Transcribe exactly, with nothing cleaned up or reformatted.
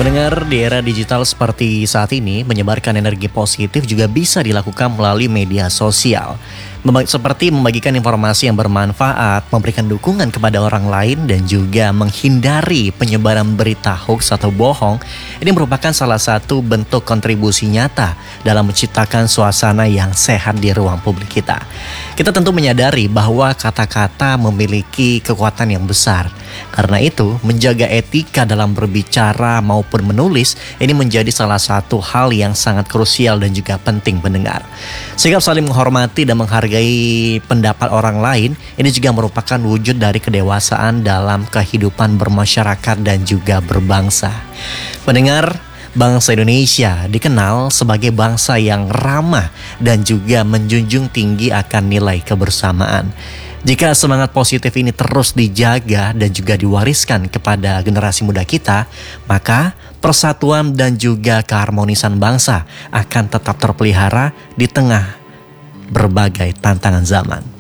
Pendengar, di era digital seperti saat ini, menyebarkan energi positif juga bisa dilakukan melalui media sosial. Mem- Seperti membagikan informasi yang bermanfaat, memberikan dukungan kepada orang lain, dan juga menghindari penyebaran berita hoax atau bohong. Ini merupakan salah satu bentuk kontribusi nyata dalam menciptakan suasana yang sehat di ruang publik kita. Kita tentu menyadari bahwa kata-kata memiliki kekuatan yang besar. Karena itu, menjaga etika dalam berbicara maupun menulis ini menjadi salah satu hal yang sangat krusial dan juga penting pendengar. Sikap saling menghormati dan menghargai pendapat orang lain ini juga merupakan wujud dari kedewasaan dalam kehidupan bermasyarakat dan juga berbangsa. Pendengar, bangsa Indonesia dikenal sebagai bangsa yang ramah dan juga menjunjung tinggi akan nilai kebersamaan. Jika semangat positif ini terus dijaga dan juga diwariskan kepada generasi muda kita, maka persatuan dan juga keharmonisan bangsa akan tetap terpelihara di tengah berbagai tantangan zaman.